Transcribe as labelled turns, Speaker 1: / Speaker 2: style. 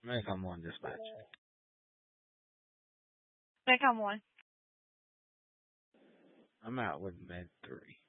Speaker 1: Macom 1 dispatch.
Speaker 2: Macom 1.
Speaker 1: I'm out with med 3.